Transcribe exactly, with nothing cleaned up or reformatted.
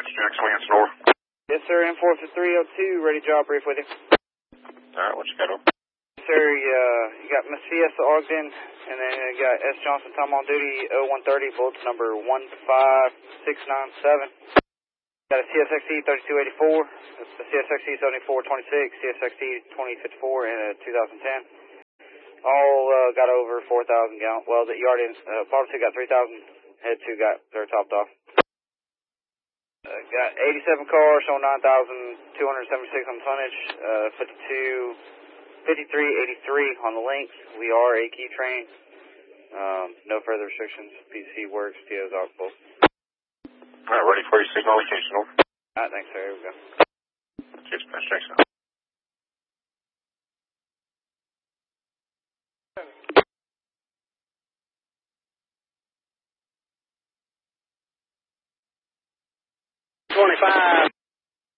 Jackson, we answer north. Yes, sir, M four three oh two, ready job brief with you. Alright, what you got on? Sir, you, uh, you got Miss Fiesta Ogden, and then you got S. Johnson, Tom on duty, oh one thirty, bulletin number one five six nine seven. Got a C S X E thirty-two eighty-four, that's the C S X E seventy-four twenty-six, C S X E twenty fifty-four, and a two thousand ten. All uh, got over four thousand gallons. Well, the yard in, uh, bottom two got three thousand, head two got, they're topped off. Uh, got eighty-seven cars, showing nine thousand two hundred seventy-six on tonnage, uh, fifty-two, fifty-three eighty-three on the links. We are a key train. Um, no further restrictions. P C works, T O's operable. Alright, ready for your signal location, north. Alright, thanks, sir. Here we go. Cheers, Miss Jackson. twenty-five.